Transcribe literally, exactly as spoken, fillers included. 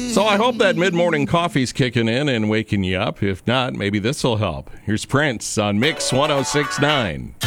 So I hope that mid-morning coffee's kicking in and waking you up. If not, maybe this will help. Here's Prince on Mix one oh six point nine.